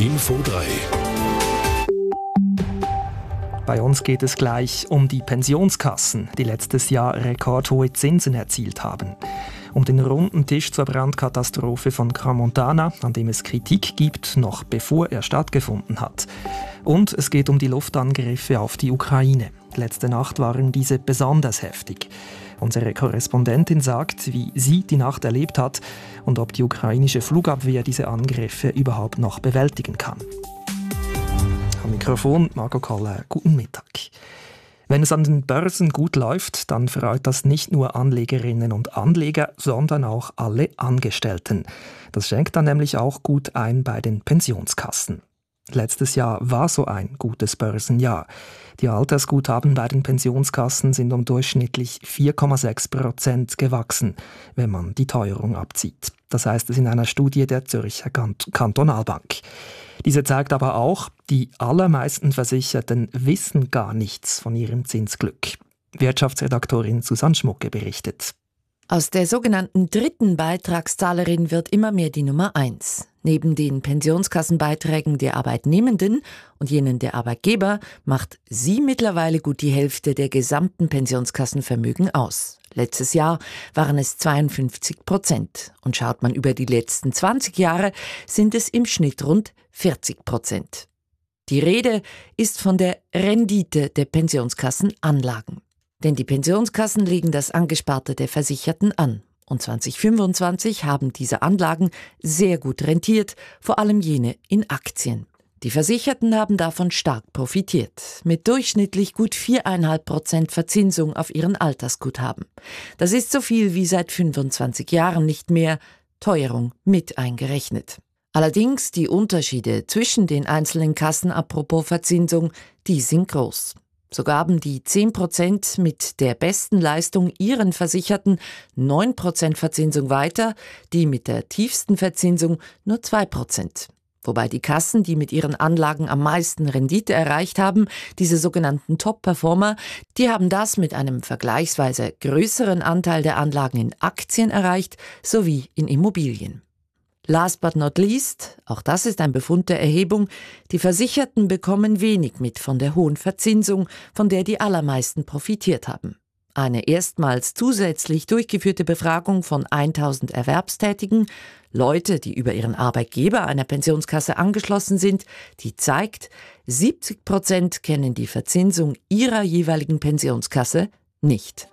Info 3. Bei uns geht es gleich um die Pensionskassen, die letztes Jahr rekordhohe Zinsen erzielt haben. Um den runden Tisch zur Brandkatastrophe von Crans-Montana, an dem es Kritik gibt, noch bevor er stattgefunden hat. Und es geht um die Luftangriffe auf die Ukraine. Letzte Nacht waren diese besonders heftig. Unsere Korrespondentin sagt, wie sie die Nacht erlebt hat und ob die ukrainische Flugabwehr diese Angriffe überhaupt noch bewältigen kann. Am Mikrofon Margot Koller, guten Mittag. Wenn es an den Börsen gut läuft, dann freut das nicht nur Anlegerinnen und Anleger, sondern auch alle Angestellten. Das schenkt dann nämlich auch gut ein bei den Pensionskassen. Letztes Jahr war so ein gutes Börsenjahr. Die Altersguthaben bei den Pensionskassen sind um durchschnittlich 4,6% gewachsen, wenn man die Teuerung abzieht. Das heißt es in einer Studie der Zürcher Kantonalbank. Diese zeigt aber auch, die allermeisten Versicherten wissen gar nichts von ihrem Zinsglück. Wirtschaftsredaktorin Susanne Schmucke berichtet. Aus der sogenannten dritten Beitragszahlerin wird immer mehr die Nummer 1. Neben den Pensionskassenbeiträgen der Arbeitnehmenden und jenen der Arbeitgeber macht sie mittlerweile gut die Hälfte der gesamten Pensionskassenvermögen aus. Letztes Jahr waren es 52%. Und schaut man über die letzten 20 Jahre, sind es im Schnitt rund 40%. Die Rede ist von der Rendite der Pensionskassenanlagen. Denn die Pensionskassen legen das Angesparte der Versicherten an. Und 2025 haben diese Anlagen sehr gut rentiert, vor allem jene in Aktien. Die Versicherten haben davon stark profitiert, mit durchschnittlich gut 4,5% Verzinsung auf ihren Altersguthaben. Das ist so viel wie seit 25 Jahren nicht mehr, Teuerung mit eingerechnet. Allerdings die Unterschiede zwischen den einzelnen Kassen apropos Verzinsung, die sind groß. So gaben die 10% mit der besten Leistung ihren Versicherten 9% Verzinsung weiter, die mit der tiefsten Verzinsung nur 2%. Wobei die Kassen, die mit ihren Anlagen am meisten Rendite erreicht haben, diese sogenannten Top-Performer, die haben das mit einem vergleichsweise größeren Anteil der Anlagen in Aktien erreicht, sowie in Immobilien. Last but not least, auch das ist ein Befund der Erhebung, die Versicherten bekommen wenig mit von der hohen Verzinsung, von der die allermeisten profitiert haben. Eine erstmals zusätzlich durchgeführte Befragung von 1000 Erwerbstätigen, Leute, die über ihren Arbeitgeber einer Pensionskasse angeschlossen sind, die zeigt, 70% kennen die Verzinsung ihrer jeweiligen Pensionskasse nicht.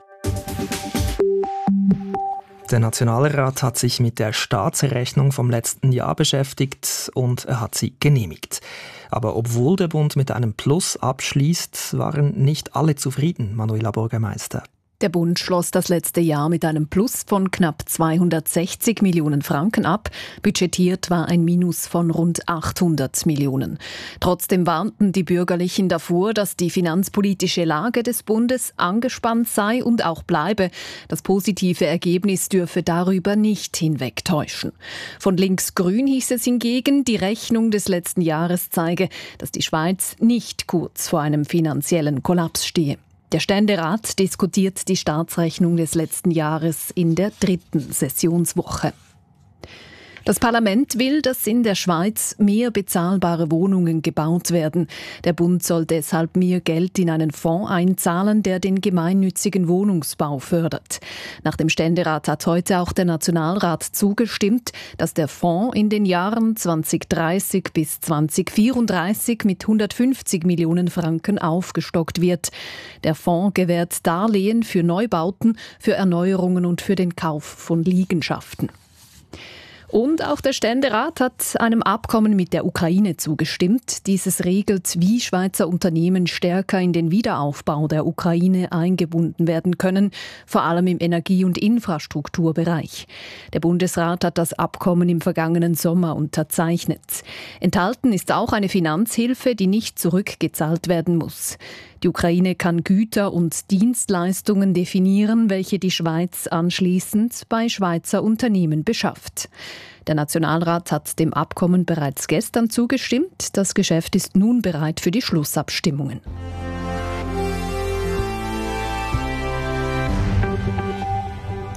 Der Nationalrat hat sich mit der Staatsrechnung vom letzten Jahr beschäftigt und er hat sie genehmigt. Aber obwohl der Bund mit einem Plus abschließt, waren nicht alle zufrieden, Manuela Bürgermeister. Der Bund schloss das letzte Jahr mit einem Plus von knapp 260 Millionen Franken ab. Budgetiert war ein Minus von rund 800 Millionen. Trotzdem warnten die Bürgerlichen davor, dass die finanzpolitische Lage des Bundes angespannt sei und auch bleibe. Das positive Ergebnis dürfe darüber nicht hinwegtäuschen. Von Links-Grün hieß es hingegen, die Rechnung des letzten Jahres zeige, dass die Schweiz nicht kurz vor einem finanziellen Kollaps stehe. Der Ständerat diskutiert die Staatsrechnung des letzten Jahres in der 3. Sessionswoche. Das Parlament will, dass in der Schweiz mehr bezahlbare Wohnungen gebaut werden. Der Bund soll deshalb mehr Geld in einen Fonds einzahlen, der den gemeinnützigen Wohnungsbau fördert. Nach dem Ständerat hat heute auch der Nationalrat zugestimmt, dass der Fonds in den Jahren 2030 bis 2034 mit 150 Millionen Franken aufgestockt wird. Der Fonds gewährt Darlehen für Neubauten, für Erneuerungen und für den Kauf von Liegenschaften. Und auch der Ständerat hat einem Abkommen mit der Ukraine zugestimmt. Dieses regelt, wie Schweizer Unternehmen stärker in den Wiederaufbau der Ukraine eingebunden werden können, vor allem im Energie- und Infrastrukturbereich. Der Bundesrat hat das Abkommen im vergangenen Sommer unterzeichnet. Enthalten ist auch eine Finanzhilfe, die nicht zurückgezahlt werden muss. Die Ukraine kann Güter und Dienstleistungen definieren, welche die Schweiz anschließend bei Schweizer Unternehmen beschafft. Der Nationalrat hat dem Abkommen bereits gestern zugestimmt. Das Geschäft ist nun bereit für die Schlussabstimmungen.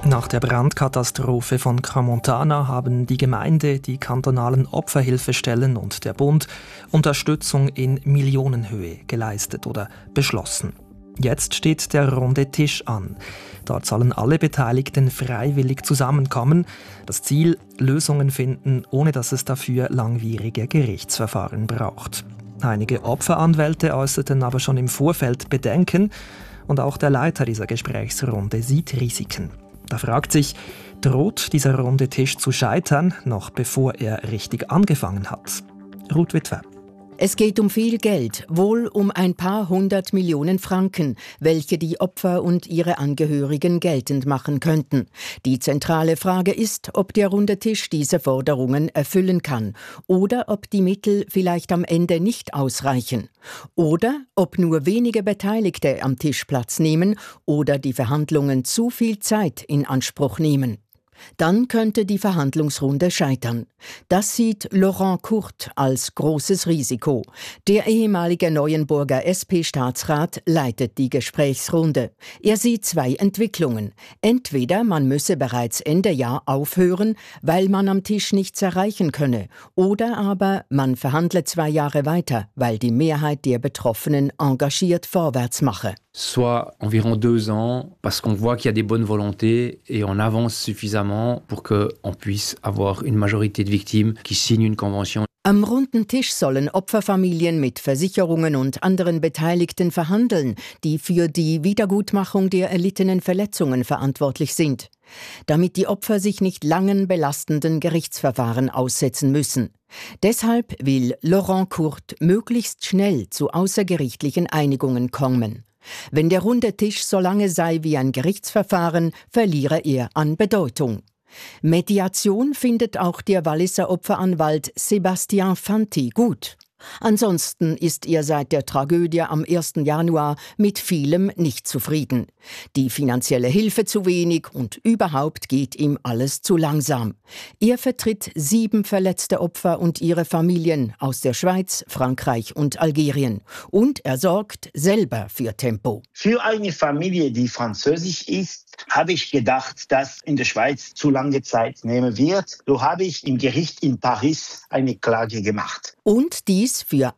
Nach der Brandkatastrophe von Crans-Montana haben die Gemeinde, die kantonalen Opferhilfestellen und der Bund Unterstützung in Millionenhöhe geleistet oder beschlossen. Jetzt steht der runde Tisch an. Dort sollen alle Beteiligten freiwillig zusammenkommen. Das Ziel: Lösungen finden, ohne dass es dafür langwierige Gerichtsverfahren braucht. Einige Opferanwälte äußerten aber schon im Vorfeld Bedenken. Und auch der Leiter dieser Gesprächsrunde sieht Risiken. Da fragt sich, droht dieser runde Tisch zu scheitern, noch bevor er richtig angefangen hat? Ruth Witwer. Es geht um viel Geld, wohl um ein paar 100 Millionen Franken, welche die Opfer und ihre Angehörigen geltend machen könnten. Die zentrale Frage ist, ob der runde Tisch diese Forderungen erfüllen kann oder ob die Mittel vielleicht am Ende nicht ausreichen. Oder ob nur wenige Beteiligte am Tisch Platz nehmen oder die Verhandlungen zu viel Zeit in Anspruch nehmen. Dann könnte die Verhandlungsrunde scheitern. Das sieht Laurent Court als großes Risiko. Der ehemalige Neuenburger SP-Staatsrat leitet die Gesprächsrunde. Er sieht zwei Entwicklungen. Entweder man müsse bereits Ende Jahr aufhören, weil man am Tisch nichts erreichen könne, oder aber man verhandle 2 Jahre weiter, weil die Mehrheit der Betroffenen engagiert vorwärts mache. Soit environ 2 ans, parce qu'on voit qu'il y a des bonnes volontés et on avance suffisamment pour qu'on puisse avoir une majorité de victimes qui signent une convention. Am runden Tisch sollen Opferfamilien mit Versicherungen und anderen Beteiligten verhandeln, die für die Wiedergutmachung der erlittenen Verletzungen verantwortlich sind, damit die Opfer sich nicht langen, belastenden Gerichtsverfahren aussetzen müssen. Deshalb will Laurent Court möglichst schnell zu außergerichtlichen Einigungen kommen. Wenn der runde Tisch so lange sei wie ein Gerichtsverfahren, verliere er an Bedeutung. Mediation findet auch der Walliser Opferanwalt Sébastien Fanti gut. Ansonsten ist er seit der Tragödie am 1. Januar mit vielem nicht zufrieden. Die finanzielle Hilfe zu wenig und überhaupt geht ihm alles zu langsam. Er vertritt 7 verletzte Opfer und ihre Familien aus der Schweiz, Frankreich und Algerien. Und er sorgt selber für Tempo. Für eine Familie, die französisch ist, habe ich gedacht, dass in der Schweiz zu lange Zeit nehmen wird. So habe ich im Gericht in Paris eine Klage gemacht. Und dies für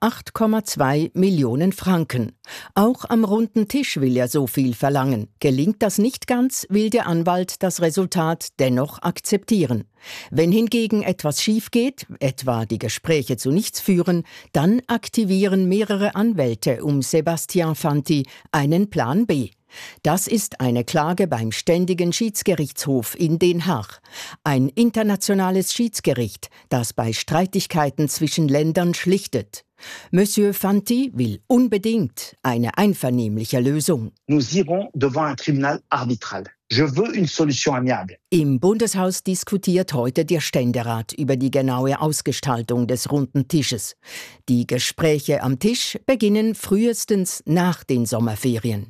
8,2 Millionen Franken. Auch am runden Tisch will er so viel verlangen. Gelingt das nicht ganz, will der Anwalt das Resultat dennoch akzeptieren. Wenn hingegen etwas schief geht, etwa die Gespräche zu nichts führen, dann aktivieren mehrere Anwälte um Sébastien Fanti einen Plan B. Das ist eine Klage beim Ständigen Schiedsgerichtshof in Den Haag. Ein internationales Schiedsgericht, das bei Streitigkeiten zwischen Ländern schlichtet. Monsieur Fanti will unbedingt eine einvernehmliche Lösung. Nous irons devant un tribunal arbitral. Je veux une solution amiable. Im Bundeshaus diskutiert heute der Ständerat über die genaue Ausgestaltung des runden Tisches. Die Gespräche am Tisch beginnen frühestens nach den Sommerferien.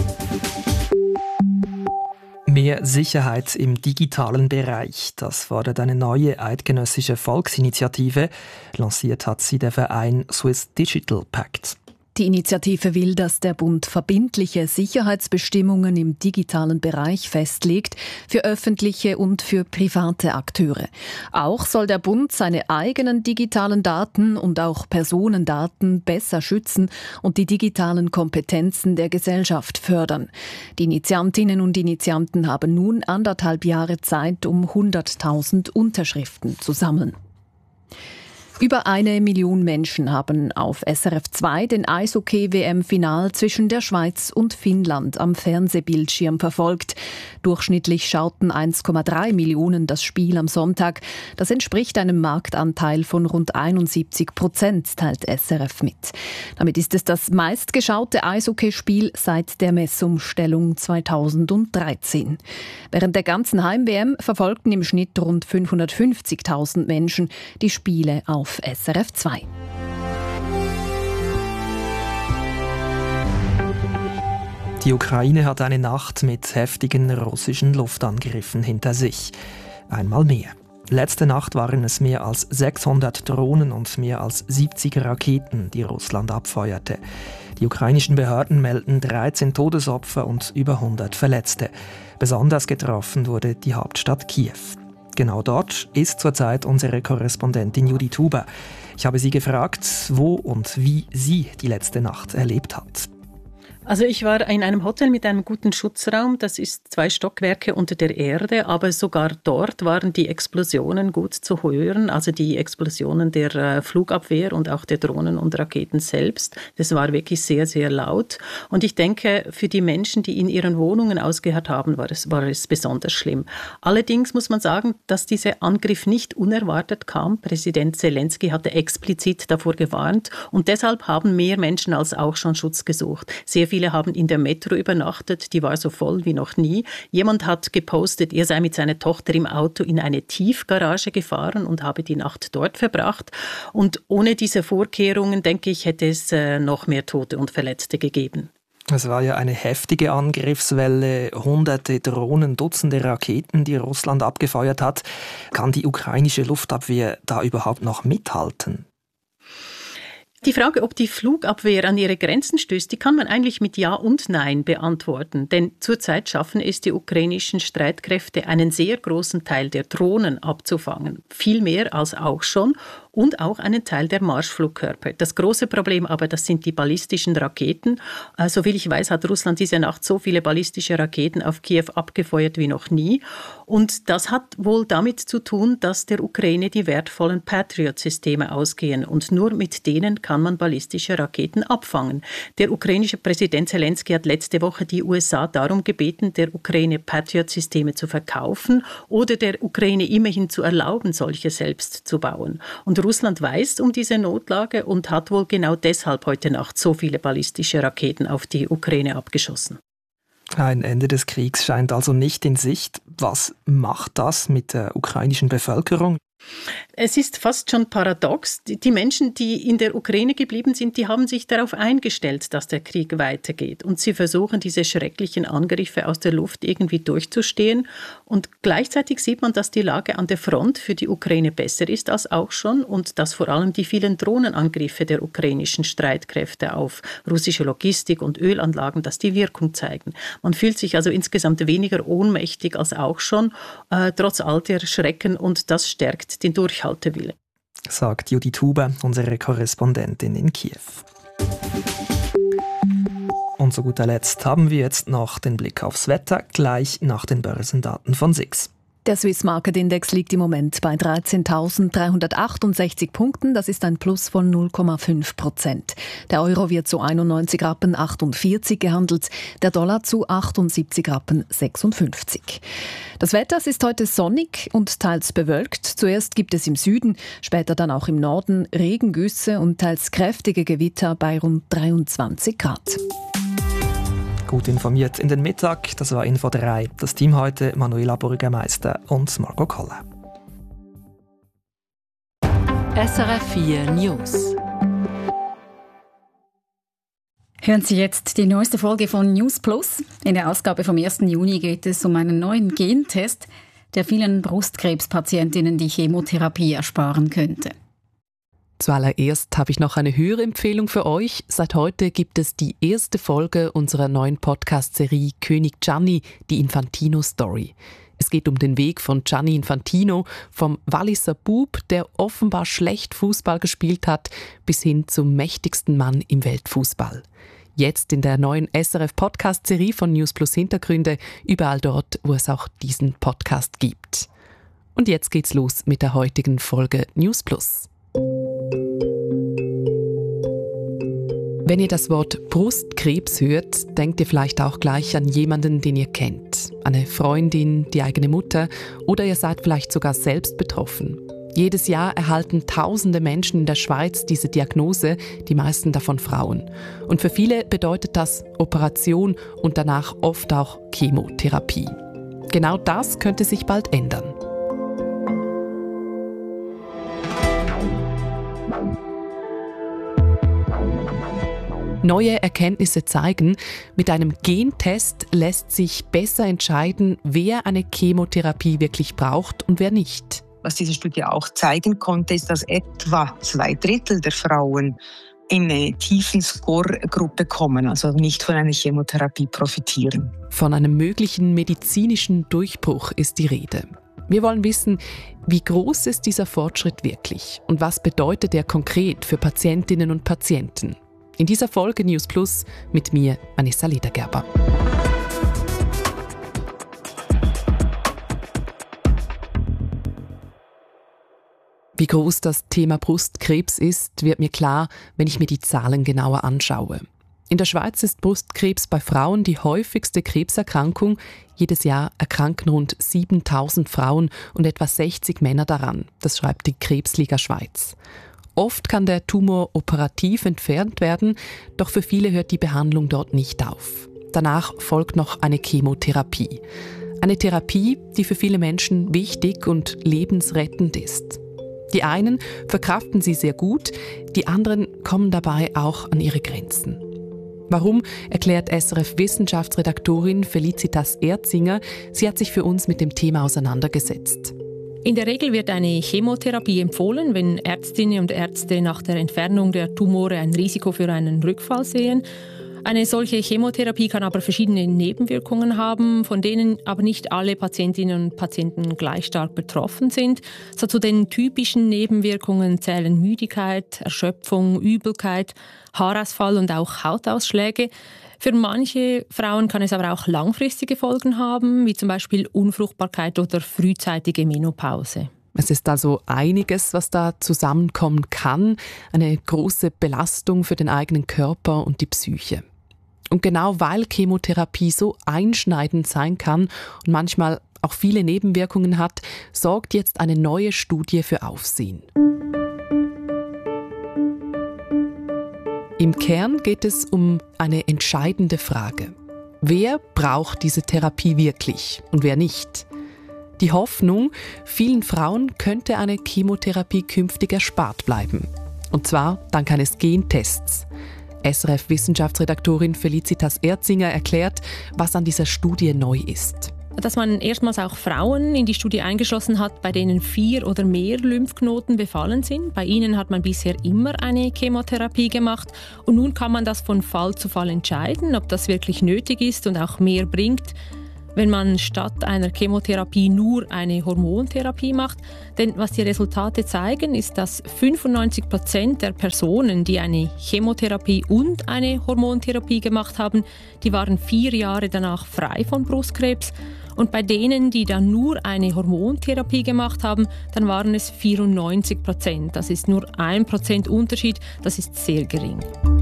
Mehr Sicherheit im digitalen Bereich, das fordert eine neue eidgenössische Volksinitiative. Lanciert hat sie der Verein Swiss Digital Pact. Die Initiative will, dass der Bund verbindliche Sicherheitsbestimmungen im digitalen Bereich festlegt für öffentliche und für private Akteure. Auch soll der Bund seine eigenen digitalen Daten und auch Personendaten besser schützen und die digitalen Kompetenzen der Gesellschaft fördern. Die Initiantinnen und Initianten haben nun 1,5 Jahre Zeit, um 100.000 Unterschriften zu sammeln. Über 1 Million Menschen haben auf SRF 2 den Eishockey-WM-Final zwischen der Schweiz und Finnland am Fernsehbildschirm verfolgt. Durchschnittlich schauten 1,3 Millionen das Spiel am Sonntag. Das entspricht einem Marktanteil von rund 71%, teilt SRF mit. Damit ist es das meistgeschaute Eishockeyspiel seit der Messumstellung 2013. Während der ganzen Heim-WM verfolgten im Schnitt rund 550.000 Menschen die Spiele auf SRF 2. Die Ukraine hat eine Nacht mit heftigen russischen Luftangriffen hinter sich. Einmal mehr. Letzte Nacht waren es mehr als 600 Drohnen und mehr als 70 Raketen, die Russland abfeuerte. Die ukrainischen Behörden melden 13 Todesopfer und über 100 Verletzte. Besonders getroffen wurde die Hauptstadt Kiew. Genau dort ist zurzeit unsere Korrespondentin Judith Huber. Ich habe sie gefragt, wo und wie sie die letzte Nacht erlebt hat. Also ich war in einem Hotel mit einem guten Schutzraum, das ist 2 Stockwerke unter der Erde, aber sogar dort waren die Explosionen gut zu hören, also die Explosionen der Flugabwehr und auch der Drohnen und Raketen selbst. Das war wirklich sehr, sehr laut und ich denke, für die Menschen, die in ihren Wohnungen ausgeharrt haben, war es besonders schlimm. Allerdings muss man sagen, dass dieser Angriff nicht unerwartet kam. Präsident Zelensky hatte explizit davor gewarnt und deshalb haben mehr Menschen als auch schon Schutz gesucht. Sehr viele haben in der Metro übernachtet, die war so voll wie noch nie. Jemand hat gepostet, er sei mit seiner Tochter im Auto in eine Tiefgarage gefahren und habe die Nacht dort verbracht. Und ohne diese Vorkehrungen, denke ich, hätte es noch mehr Tote und Verletzte gegeben. Es war ja eine heftige Angriffswelle, hunderte Drohnen, Dutzende Raketen, die Russland abgefeuert hat. Kann die ukrainische Luftabwehr da überhaupt noch mithalten? Die Frage, ob die Flugabwehr an ihre Grenzen stößt, die kann man eigentlich mit Ja und Nein beantworten. Denn zurzeit schaffen es die ukrainischen Streitkräfte, einen sehr großen Teil der Drohnen abzufangen. Viel mehr als auch schon. Und auch einen Teil der Marschflugkörper. Das große Problem aber, das sind die ballistischen Raketen. Soviel ich weiß, hat Russland diese Nacht so viele ballistische Raketen auf Kiew abgefeuert wie noch nie. Und das hat wohl damit zu tun, dass der Ukraine die wertvollen Patriot-Systeme ausgehen. Und nur mit denen kann man ballistische Raketen abfangen. Der ukrainische Präsident Zelensky hat letzte Woche die USA darum gebeten, der Ukraine Patriot-Systeme zu verkaufen oder der Ukraine immerhin zu erlauben, solche selbst zu bauen. Und Russland weiß um diese Notlage und hat wohl genau deshalb heute Nacht so viele ballistische Raketen auf die Ukraine abgeschossen. Ein Ende des Kriegs scheint also nicht in Sicht. Was macht das mit der ukrainischen Bevölkerung? Es ist fast schon paradox. Die Menschen, die in der Ukraine geblieben sind, die haben sich darauf eingestellt, dass der Krieg weitergeht. Und sie versuchen, diese schrecklichen Angriffe aus der Luft irgendwie durchzustehen. Und gleichzeitig sieht man, dass die Lage an der Front für die Ukraine besser ist als auch schon und dass vor allem die vielen Drohnenangriffe der ukrainischen Streitkräfte auf russische Logistik und Ölanlagen, dass die Wirkung zeigen. Man fühlt sich also insgesamt weniger ohnmächtig als auch schon, trotz all der Schrecken, und das stärkt den Durchhaltewille. Sagt Judith Huber, unsere Korrespondentin in Kiew. Und zu guter Letzt haben wir jetzt noch den Blick aufs Wetter, gleich nach den Börsendaten von SIX. Der Swiss Market Index liegt im Moment bei 13.368 Punkten. Das ist ein Plus von 0,5%. Der Euro wird zu 91,48 Rappen gehandelt, der Dollar zu 78,56 Rappen. Das Wetter ist heute sonnig und teils bewölkt. Zuerst gibt es im Süden, später dann auch im Norden Regengüsse und teils kräftige Gewitter bei rund 23 Grad. Gut informiert in den Mittag, das war Info 3. Das Team heute Manuela Bürgermeister und Marco Koller. SRF 4 News. Hören Sie jetzt die neueste Folge von News Plus. In der Ausgabe vom 1. Juni geht es um einen neuen Gentest, der vielen Brustkrebspatientinnen die Chemotherapie ersparen könnte. Zuallererst habe ich noch eine Hörempfehlung für euch. Seit heute gibt es die erste Folge unserer neuen Podcast-Serie König Gianni, die Infantino-Story. Es geht um den Weg von Gianni Infantino, vom Walliser Bub, der offenbar schlecht Fußball gespielt hat, bis hin zum mächtigsten Mann im Weltfußball. Jetzt in der neuen SRF-Podcast-Serie von News Plus Hintergründe, überall dort, wo es auch diesen Podcast gibt. Und jetzt geht's los mit der heutigen Folge News Plus. Wenn ihr das Wort Brustkrebs hört, denkt ihr vielleicht auch gleich an jemanden, den ihr kennt. Eine Freundin, die eigene Mutter oder ihr seid vielleicht sogar selbst betroffen. Jedes Jahr erhalten tausende Menschen in der Schweiz diese Diagnose, die meisten davon Frauen. Und für viele bedeutet das Operation und danach oft auch Chemotherapie. Genau das könnte sich bald ändern. Neue Erkenntnisse zeigen, mit einem Gentest lässt sich besser entscheiden, wer eine Chemotherapie wirklich braucht und wer nicht. Was diese Studie auch zeigen konnte, ist, dass etwa 2/3 der Frauen in eine tiefen Score-Gruppe kommen, also nicht von einer Chemotherapie profitieren. Von einem möglichen medizinischen Durchbruch ist die Rede. Wir wollen wissen, wie groß ist dieser Fortschritt wirklich und was bedeutet er konkret für Patientinnen und Patienten? In dieser Folge News Plus mit mir, Vanessa Ledergerber. Wie groß das Thema Brustkrebs ist, wird mir klar, wenn ich mir die Zahlen genauer anschaue. In der Schweiz ist Brustkrebs bei Frauen die häufigste Krebserkrankung. Jedes Jahr erkranken rund 7.000 Frauen und etwa 60 Männer daran. Das schreibt die Krebsliga Schweiz. Oft kann der Tumor operativ entfernt werden, doch für viele hört die Behandlung dort nicht auf. Danach folgt noch eine Chemotherapie. Eine Therapie, die für viele Menschen wichtig und lebensrettend ist. Die einen verkraften sie sehr gut, die anderen kommen dabei auch an ihre Grenzen. Warum, erklärt SRF-Wissenschaftsredaktorin Felicitas Erzinger. Sie hat sich für uns mit dem Thema auseinandergesetzt. In der Regel wird eine Chemotherapie empfohlen, wenn Ärztinnen und Ärzte nach der Entfernung der Tumore ein Risiko für einen Rückfall sehen. Eine solche Chemotherapie kann aber verschiedene Nebenwirkungen haben, von denen aber nicht alle Patientinnen und Patienten gleich stark betroffen sind. So zu den typischen Nebenwirkungen zählen Müdigkeit, Erschöpfung, Übelkeit, Haarausfall und auch Hautausschläge. Für manche Frauen kann es aber auch langfristige Folgen haben, wie zum Beispiel Unfruchtbarkeit oder frühzeitige Menopause. Es ist also einiges, was da zusammenkommen kann. Eine große Belastung für den eigenen Körper und die Psyche. Und genau weil Chemotherapie so einschneidend sein kann und manchmal auch viele Nebenwirkungen hat, sorgt jetzt eine neue Studie für Aufsehen. Im Kern geht es um eine entscheidende Frage. Wer braucht diese Therapie wirklich und wer nicht? Die Hoffnung, vielen Frauen könnte eine Chemotherapie künftig erspart bleiben. Und zwar dank eines Gentests. SRF-Wissenschaftsredaktorin Felicitas Erzinger erklärt, was an dieser Studie neu ist. Dass man erstmals auch Frauen in die Studie eingeschlossen hat, bei denen 4 oder mehr Lymphknoten befallen sind. Bei ihnen hat man bisher immer eine Chemotherapie gemacht. Und nun kann man das von Fall zu Fall entscheiden, ob das wirklich nötig ist und auch mehr bringt, wenn man statt einer Chemotherapie nur eine Hormontherapie macht. Denn was die Resultate zeigen, ist, dass 95% der Personen, die eine Chemotherapie und eine Hormontherapie gemacht haben, die waren 4 Jahre danach frei von Brustkrebs. Und bei denen, die dann nur eine Hormontherapie gemacht haben, dann waren es 94%. Das ist nur 1% Unterschied, das ist sehr gering.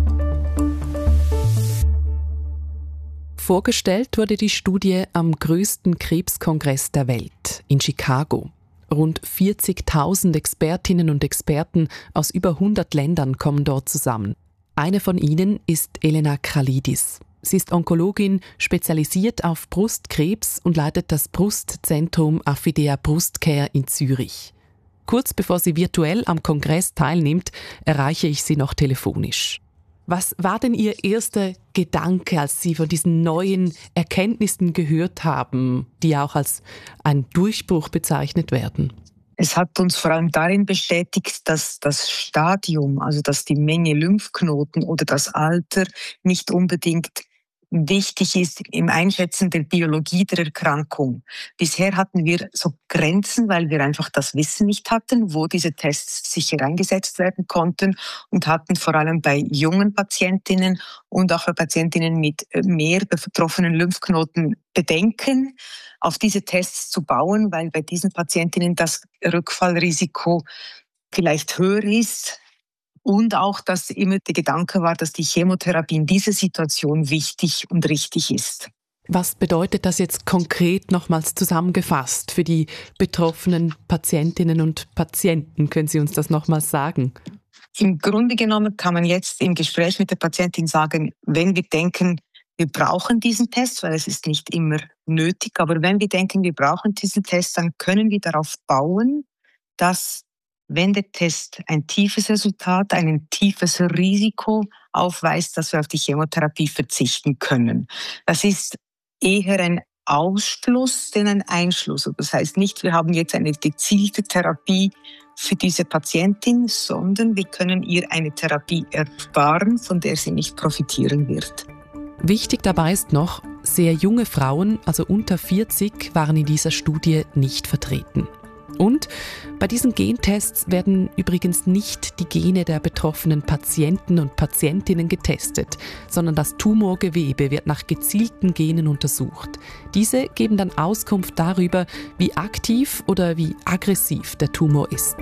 Vorgestellt wurde die Studie am größten Krebskongress der Welt in Chicago. Rund 40.000 Expertinnen und Experten aus über 100 Ländern kommen dort zusammen. Eine von ihnen ist Elena Kralidis. Sie ist Onkologin, spezialisiert auf Brustkrebs und leitet das Brustzentrum Affidea Brustcare in Zürich. Kurz bevor sie virtuell am Kongress teilnimmt, erreiche ich sie noch telefonisch. Was war denn Ihr erster Gedanke, als Sie von diesen neuen Erkenntnissen gehört haben, die auch als ein Durchbruch bezeichnet werden? Es hat uns vor allem darin bestätigt, dass das Stadium, also dass die Menge Lymphknoten oder das Alter nicht unbedingt wichtig ist im Einschätzen der Biologie der Erkrankung. Bisher hatten wir so Grenzen, weil wir einfach das Wissen nicht hatten, wo diese Tests sicher eingesetzt werden konnten und hatten vor allem bei jungen Patientinnen und auch bei Patientinnen mit mehr betroffenen Lymphknoten Bedenken, auf diese Tests zu bauen, weil bei diesen Patientinnen das Rückfallrisiko vielleicht höher ist. Und auch, dass immer der Gedanke war, dass die Chemotherapie in dieser Situation wichtig und richtig ist. Was bedeutet das jetzt konkret nochmals zusammengefasst für die betroffenen Patientinnen und Patienten? Können Sie uns das nochmals sagen? Im Grunde genommen kann man jetzt im Gespräch mit der Patientin sagen, wenn wir denken, wir brauchen diesen Test, weil es ist nicht immer nötig, aber wenn wir denken, wir brauchen diesen Test, dann können wir darauf bauen, dass wenn der Test ein tiefes Resultat, ein tiefes Risiko aufweist, dass wir auf die Chemotherapie verzichten können. Das ist eher ein Ausschluss, denn ein Einschluss. Das heißt nicht, wir haben jetzt eine gezielte Therapie für diese Patientin, sondern wir können ihr eine Therapie ersparen, von der sie nicht profitieren wird. Wichtig dabei ist noch, sehr junge Frauen, also unter 40, waren in dieser Studie nicht vertreten. Und bei diesen Gentests werden übrigens nicht die Gene der betroffenen Patienten und Patientinnen getestet, sondern das Tumorgewebe wird nach gezielten Genen untersucht. Diese geben dann Auskunft darüber, wie aktiv oder wie aggressiv der Tumor ist.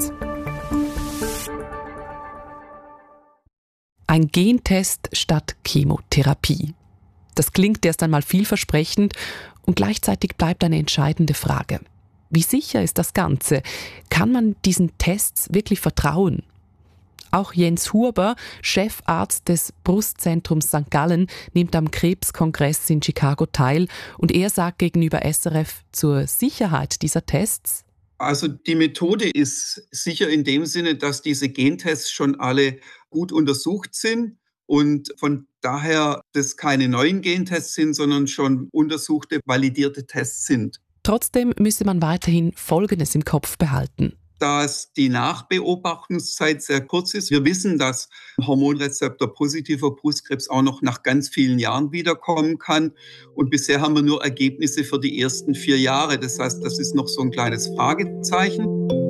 Ein Gentest statt Chemotherapie. Das klingt erst einmal vielversprechend und gleichzeitig bleibt eine entscheidende Frage. Wie sicher ist das Ganze? Kann man diesen Tests wirklich vertrauen? Auch Jens Huber, Chefarzt des Brustzentrums St. Gallen, nimmt am Krebskongress in Chicago teil und er sagt gegenüber SRF zur Sicherheit dieser Tests: Also die Methode ist sicher in dem Sinne, dass diese Gentests schon alle gut untersucht sind und von daher das keine neuen Gentests sind, sondern schon untersuchte, validierte Tests sind. Trotzdem müsse man weiterhin Folgendes im Kopf behalten. Dass die Nachbeobachtungszeit sehr kurz ist. Wir wissen, dass Hormonrezeptor-positiver Brustkrebs auch noch nach ganz vielen Jahren wiederkommen kann. Und bisher haben wir nur Ergebnisse für die ersten 4 Jahre. Das heißt, das ist noch so ein kleines Fragezeichen.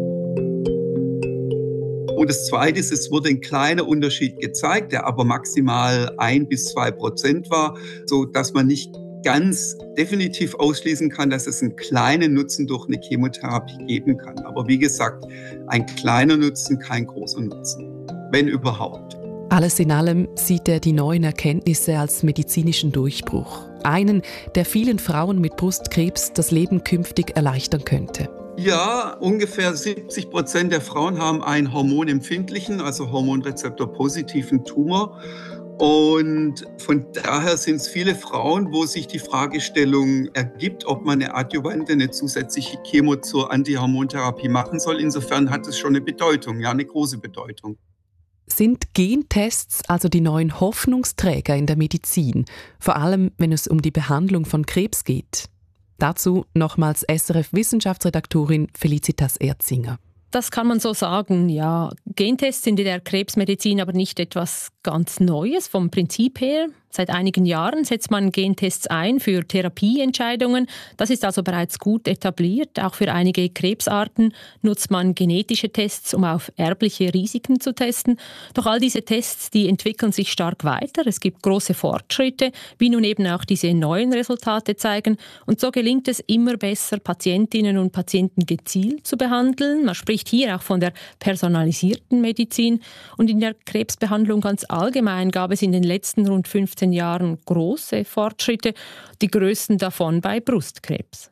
Und das Zweite ist, es wurde ein kleiner Unterschied gezeigt, der aber maximal 1-2% war, sodass man nicht ganz definitiv ausschließen kann, dass es einen kleinen Nutzen durch eine Chemotherapie geben kann. Aber wie gesagt, ein kleiner Nutzen, kein großer Nutzen, wenn überhaupt. Alles in allem sieht er die neuen Erkenntnisse als medizinischen Durchbruch. Einen, der vielen Frauen mit Brustkrebs das Leben künftig erleichtern könnte. Ja, ungefähr 70% der Frauen haben einen hormonempfindlichen, also hormonrezeptor-positiven Tumor. Und von daher sind es viele Frauen, wo sich die Fragestellung ergibt, ob man eine adjuvante, eine zusätzliche Chemo zur Antihormontherapie machen soll. Insofern hat es schon eine Bedeutung, ja, eine große Bedeutung. Sind Gentests also die neuen Hoffnungsträger in der Medizin, vor allem wenn es um die Behandlung von Krebs geht? Dazu nochmals SRF-Wissenschaftsredaktorin Felicitas Erzinger. Das kann man so sagen, ja. Gentests sind in der Krebsmedizin aber nicht etwas ganz Neues vom Prinzip her. Seit einigen Jahren setzt man Gentests ein für Therapieentscheidungen. Das ist also bereits gut etabliert. Auch für einige Krebsarten nutzt man genetische Tests, um auf erbliche Risiken zu testen. Doch all diese Tests, die entwickeln sich stark weiter. Es gibt große Fortschritte, wie nun eben auch diese neuen Resultate zeigen. Und so gelingt es immer besser, Patientinnen und Patienten gezielt zu behandeln. Man spricht hier auch von der personalisierten Medizin. Und in der Krebsbehandlung ganz allgemein gab es in den letzten rund 15 Jahren große Fortschritte, die größten davon bei Brustkrebs.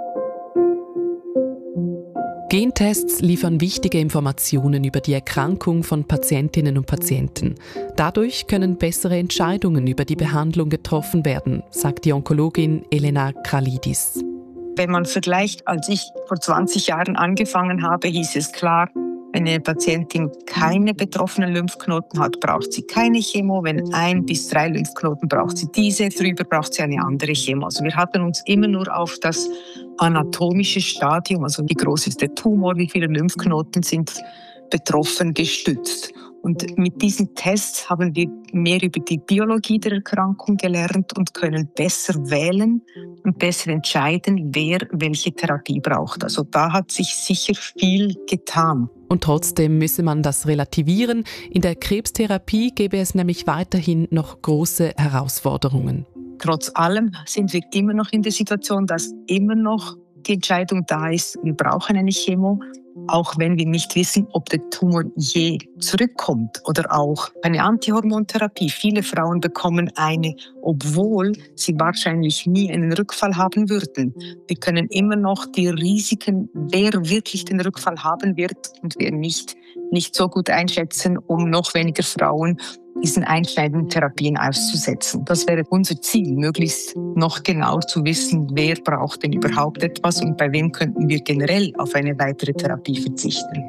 Gentests liefern wichtige Informationen über die Erkrankung von Patientinnen und Patienten. Dadurch können bessere Entscheidungen über die Behandlung getroffen werden, sagt die Onkologin Elena Kralidis. Wenn man vergleicht, als ich vor 20 Jahren angefangen habe, hieß es klar, wenn eine Patientin keine betroffenen Lymphknoten hat, braucht sie keine Chemo. Wenn 1 bis 3 Lymphknoten braucht sie diese, drüber braucht sie eine andere Chemo. Also wir hatten uns immer nur auf das anatomische Stadium, also wie groß ist der Tumor, wie viele Lymphknoten sind betroffen, gestützt. Und mit diesen Tests haben wir mehr über die Biologie der Erkrankung gelernt und können besser wählen und besser entscheiden, wer welche Therapie braucht. Also da hat sich sicher viel getan. Und trotzdem müsse man das relativieren. In der Krebstherapie gäbe es nämlich weiterhin noch große Herausforderungen. Trotz allem sind wir immer noch in der Situation, dass immer noch die Entscheidung da ist, wir brauchen eine Chemo, auch wenn wir nicht wissen, ob der Tumor je zurückkommt oder auch eine Antihormontherapie. Viele Frauen bekommen eine, obwohl sie wahrscheinlich nie einen Rückfall haben würden. Wir können immer noch die Risiken, wer wirklich den Rückfall haben wird und wer nicht so gut einschätzen, um noch weniger Frauen diesen einschneidenden Therapien auszusetzen. Das wäre unser Ziel, möglichst noch genau zu wissen, wer braucht denn überhaupt etwas und bei wem könnten wir generell auf eine weitere Therapie verzichten.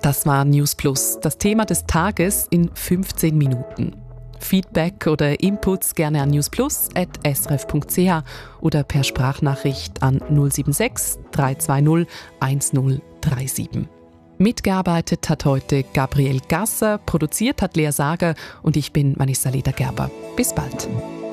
Das war News Plus, das Thema des Tages in 15 Minuten. Feedback oder Inputs gerne an newsplus@srf.ch oder per Sprachnachricht an 076 320 1037. Mitgearbeitet hat heute Gabriel Gasser, produziert hat Lea Sager und ich bin Vanessa Ledergerber. Bis bald.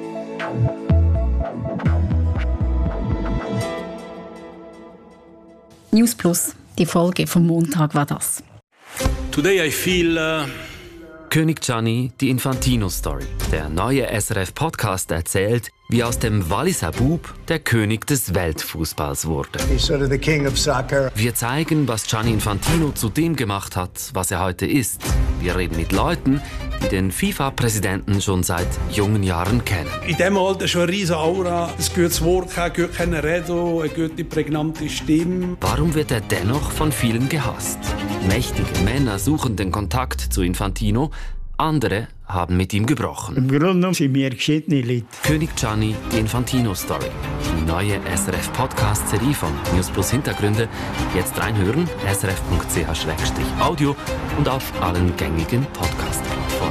News Plus, die Folge vom Montag war das. Today I feel König Gianni, die Infantino-Story. Der neue SRF-Podcast erzählt, wie aus dem Walliser Bub der König des Weltfußballs wurde. He's sort of the king of soccer. Wir zeigen, was Gianni Infantino zu dem gemacht hat, was er heute ist. Wir reden mit Leuten, die den FIFA-Präsidenten schon seit jungen Jahren kennen. in diesem Alter schon eine riesige Aura, ein gutes Wort, ein gutes Reden, eine gute, prägnante Stimme. Warum wird er dennoch von vielen gehasst? Mächtige Männer suchen den Kontakt zu Infantino, andere haben mit ihm gebrochen. Im Grunde genommen sind wir geschiedene Leute. König Gianni, die Infantino-Story. Die neue SRF-Podcast-Serie von News Plus Hintergründe. Jetzt reinhören, srf.ch/audio und auf allen gängigen Podcast-Plattformen.